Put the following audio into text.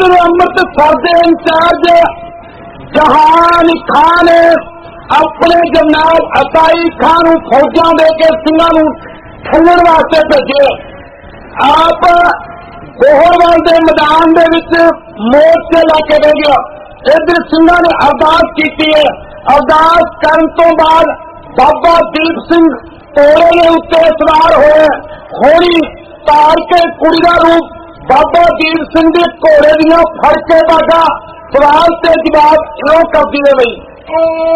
इधर अमृतसर के इंचार्ज जहान खान ने अपने जरनैल अताई खान नूं फौजां दे के सिंघां नूं ठल्लण वास्ते भेजे। आप गोहरवाल के मैदान दे विच मोर्चे लैके दे गया। इधर सिंघां ने अरदास की है। अरदास करन तो बाद बाबा दीप सिंह घोड़े के उत्ते सवार होए होली तार के कुड़ी का रूप बाबा दीप सिंह के घोड़े दियां फड़ के बागा सवाल से जवाब इहो करदी रही।